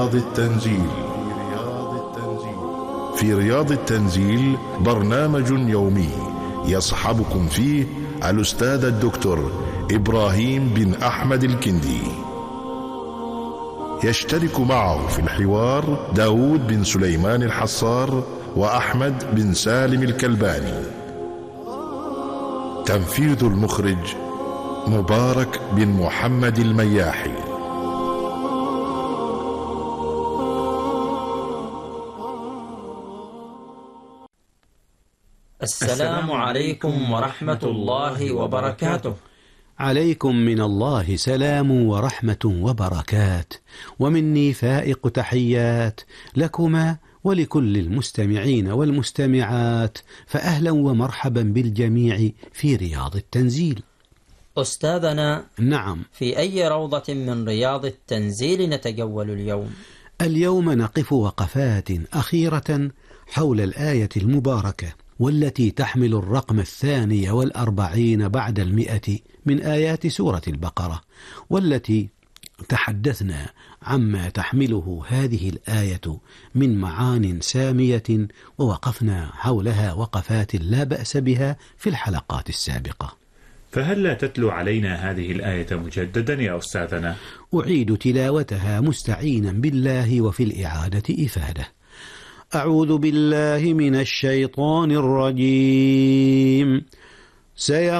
التنزيل. في رياض التنزيل برنامج يومي يصحبكم فيه الأستاذ الدكتور إبراهيم بن أحمد الكندي. يشترك معه في الحوار داود بن سليمان الحصار وأحمد بن سالم الكلباني. تنفيذ المخرج مبارك بن محمد المياحي. السلام عليكم ورحمة الله وبركاته. عليكم من الله سلام ورحمة وبركات، ومني فائق تحيات لكما ولكل المستمعين والمستمعات، فأهلا ومرحبا بالجميع في رياض التنزيل. أستاذنا، نعم، في أي روضة من رياض التنزيل نتجول اليوم؟ اليوم نقف وقفات أخيرة حول الآية المباركة، والتي تحمل الرقم 42 بعد 100 من آيات سورة البقرة، والتي تحدثنا عما تحمله هذه الآية من معان سامية، ووقفنا حولها وقفات لا بأس بها في الحلقات السابقة. فهل لا تتلو علينا هذه الآية مجددا يا أستاذنا؟ أعيد تلاوتها مستعينا بالله، وفي الإعادة إفادة. أعوذ بالله من الشيطان الرجيم.